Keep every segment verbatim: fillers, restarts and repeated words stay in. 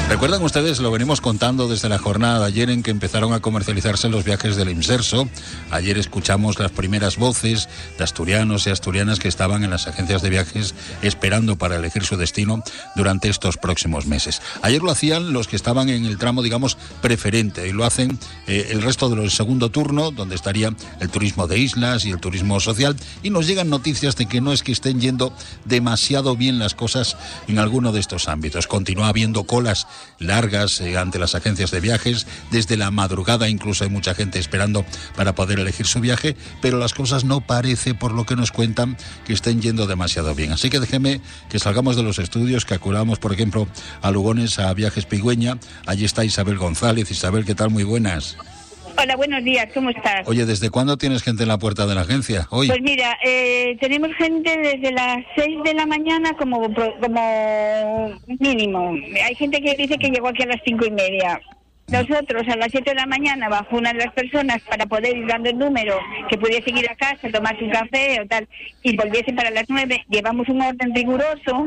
¿Recuerdan ustedes? Lo venimos contando desde la jornada de ayer en que empezaron a comercializarse los viajes del Imserso. Ayer escuchamos las primeras voces de asturianos y asturianas que estaban en las agencias de viajes esperando para elegir su destino durante estos próximos meses. Ayer lo hacían los que estaban en el tramo, digamos, preferente, y lo hacen eh, el resto de los segundo turno, donde estaría el turismo de islas y el turismo social, y nos llegan noticias de que no es que estén yendo demasiado bien las cosas en alguno de estos ámbitos. Continúa habiendo colas largas eh, ante las agencias de viajes, desde la madrugada incluso hay mucha gente esperando para poder elegir su viaje, pero las cosas no parece, por lo que nos cuentan, que estén yendo demasiado bien. Así que déjeme que salgamos de los estudios, que acudamos, por ejemplo, a Lugones, a Viajes Pigüeña. Allí está Isabel González. Isabel, ¿qué tal? Muy buenas. Hola, buenos días, ¿cómo estás? Oye, ¿desde cuándo tienes gente en la puerta de la agencia? Hoy. Pues mira, eh, tenemos gente desde las seis de la mañana como, como mínimo. Hay gente que dice que llegó aquí a las cinco y media. Nosotros a las siete de la mañana bajó una de las personas para poder ir dando el número, que pudiese ir a casa, tomarse un café o tal, y volviese para las nueve. Llevamos un orden riguroso,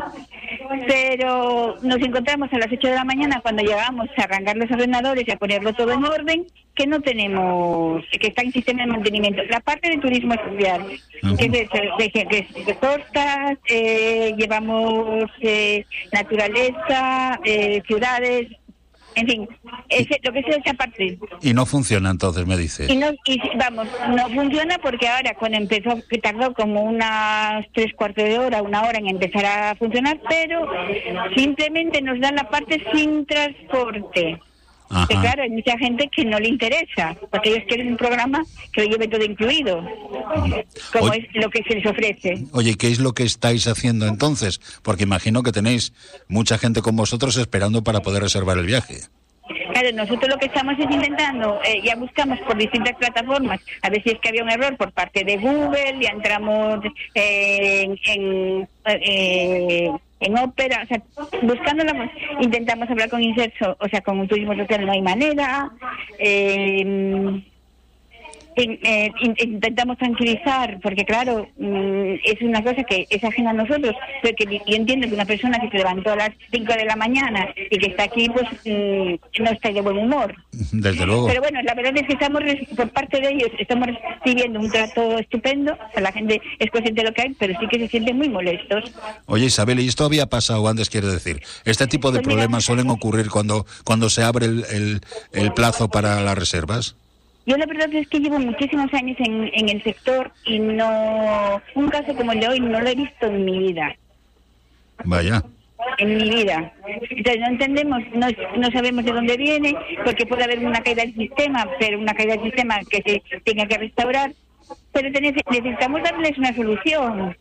pero nos encontramos a las ocho de la mañana cuando llegamos a arrancar los ordenadores y a ponerlo todo en orden, que no tenemos, que está en sistema de mantenimiento. La parte de turismo social, uh-huh. que es de, de, de, de costas, eh, llevamos eh, naturaleza, eh, ciudades. En fin, ese, lo que es esa parte. Y no funciona entonces, me dices. Y no, y vamos, no funciona porque ahora cuando empezó, que tardó como unas tres cuartos de hora, una hora en empezar a funcionar, pero simplemente nos dan la parte sin transporte. Ajá. Que claro, hay mucha gente que no le interesa, porque ellos quieren un programa que lo lleve todo incluido, como oye, es lo que se les ofrece. Oye, ¿qué es lo que estáis haciendo entonces? Porque imagino que tenéis mucha gente con vosotros esperando para poder reservar el viaje. Claro, nosotros lo que estamos es intentando, eh, ya buscamos por distintas plataformas, a ver si es que había un error por parte de Google, ya entramos eh, en... en eh, en Ópera, o sea, buscándola, intentamos hablar con Imserso, o sea, con un turismo social no hay manera, eh, eh, intentamos tranquilizar, porque claro, mm, es una cosa que es ajena a nosotros, pero que yo entiendo que una persona que se levantó a las cinco de la mañana y que está aquí, pues mm, no está de buen humor. Desde luego. Pero bueno, la verdad es que estamos, por parte de ellos, estamos recibiendo un trato estupendo, o sea, la gente es consciente de lo que hay, pero sí que se sienten muy molestos. Oye, Isabel, ¿y esto había pasado antes, quiere decir? Este tipo de pues problemas mira, suelen ocurrir cuando, cuando se abre el, el, el plazo para las reservas. Yo la verdad es que llevo muchísimos años en, en el sector y no, un caso como el de hoy no lo he visto en mi vida. Vaya. En mi vida. Entonces no entendemos, no, no sabemos de dónde viene, porque puede haber una caída del sistema, pero una caída del sistema que se tenga que restaurar, pero necesitamos darles una solución.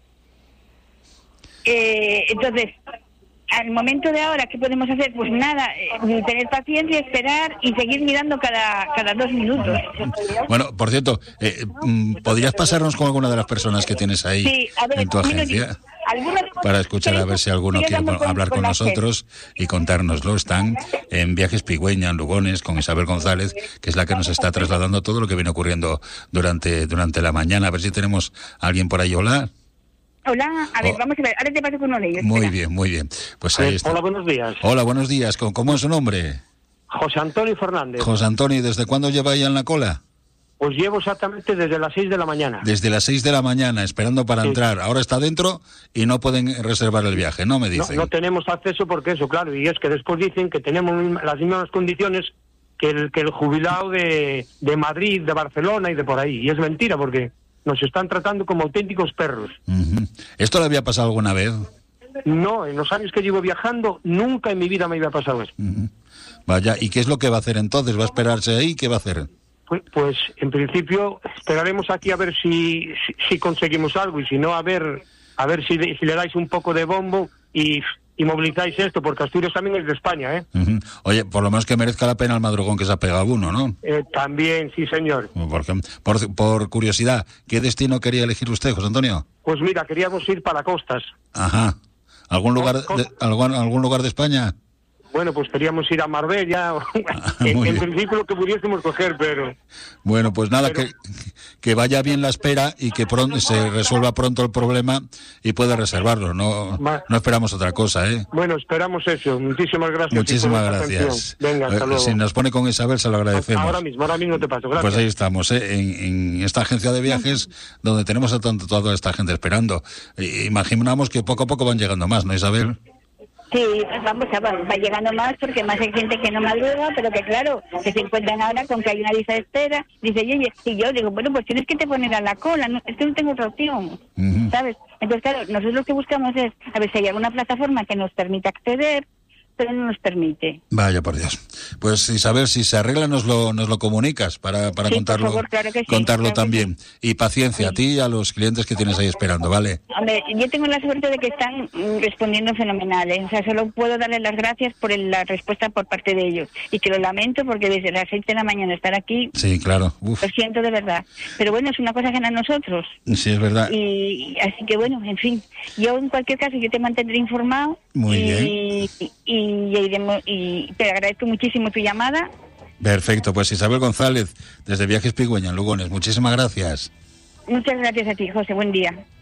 Eh, entonces... Al momento de ahora, ¿qué podemos hacer? Pues nada, eh, tener paciencia, esperar y seguir mirando cada cada dos minutos. Bueno, por cierto, eh, ¿podrías pasarnos con alguna de las personas que tienes ahí sí, a ver, en tu agencia? Para escuchar a ver si alguno quiere hablar con nosotros y contárnoslo. Están en Viajes Pigüeña, en Lugones, con Isabel González, que es la que nos está trasladando todo lo que viene ocurriendo durante, durante la mañana. A ver si tenemos a alguien por ahí. Hola. Hola, a ver, oh. vamos a ver, ahora te paso con uno de ellos. Muy espera. bien, muy bien. Pues ahí está. Hola, buenos días. Hola, buenos días. ¿Cómo es su nombre? José Antonio Fernández. José Antonio, ¿y desde cuándo lleva ya en la cola? Pues llevo exactamente desde las seis de la mañana. Desde las seis de la mañana, esperando para sí. entrar. Ahora está dentro y no pueden reservar el viaje, ¿no? Me dicen. No, no tenemos acceso porque eso, claro, y es que después dicen que tenemos las mismas condiciones que el, que el jubilado de, de Madrid, de Barcelona y de por ahí. Y es mentira porque... nos están tratando como auténticos perros. Uh-huh. ¿Esto le había pasado alguna vez? No, en los años que llevo viajando, nunca en mi vida me había pasado eso. Uh-huh. Vaya, ¿y qué es lo que va a hacer entonces? ¿Va a esperarse ahí? ¿Qué va a hacer? Pues, pues en principio, esperaremos aquí a ver si, si, si conseguimos algo, y si no, a ver a ver si, si le dais un poco de bombo y... y movilizáis esto, porque Asturias también es de España, ¿eh? Uh-huh. Oye, por lo menos que merezca la pena el madrugón que se ha pegado uno, ¿no? Eh, también, sí, señor. Porque, por, por curiosidad, ¿qué destino quería elegir usted, José Antonio? Pues mira, queríamos ir para costas. Ajá. ¿Algún lugar de, algún, algún lugar de España? Bueno, pues queríamos ir a Marbella, en, en principio lo que pudiésemos coger, pero... Bueno, pues nada, pero... que, que vaya bien la espera y que pronto se resuelva pronto el problema y pueda reservarlo, no, no esperamos otra cosa, ¿eh? Bueno, esperamos eso, muchísimas gracias. Muchísimas gracias. Venga, hasta luego. Si nos pone con Isabel, se lo agradecemos. Ahora mismo, ahora mismo te paso, gracias. Pues ahí estamos, ¿eh? en, en esta agencia de viajes donde tenemos a tanto, toda esta gente esperando. E, imaginamos que poco a poco van llegando más, ¿no, Isabel? Sí, vamos, va, va llegando más porque más hay gente que no madruga, pero que claro, que se encuentran ahora con que hay una lista de espera. Dice, oye, y yo digo, bueno, pues tienes que te poner a la cola, no, es que no tengo otra opción, uh-huh. ¿sabes? Entonces, claro, nosotros lo que buscamos es a ver si hay alguna plataforma que nos permita acceder, pero no nos permite. Vaya por Dios. Pues Isabel, si se arregla nos lo nos lo comunicas para, para sí, contarlo, por favor, claro que sí, contarlo claro también. Que sí. Y paciencia sí. a ti y a los clientes que tienes ahí esperando, ¿vale? Hombre, yo tengo la suerte de que están respondiendo fenomenal, ¿eh? O sea, solo puedo darles las gracias por el, la respuesta por parte de ellos. Y que lo lamento porque desde las seis de la mañana estar aquí... Sí, claro. Uf. Lo siento de verdad. Pero bueno, es una cosa ajena a nosotros. Sí, es verdad. Y así que bueno, en fin. Yo en cualquier caso yo te mantendré informado. Muy y, bien. Y, y, y iremos... Y te agradezco muchísimo tu llamada. Perfecto, pues Isabel González, desde Viajes Pigüeña, en Lugones. Muchísimas gracias. Muchas gracias a ti, José. Buen día.